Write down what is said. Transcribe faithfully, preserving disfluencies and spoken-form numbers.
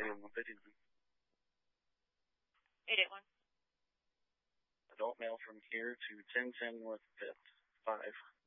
one fifty-nine. eight eight one. Adult male from here to ten ten North fifth. five.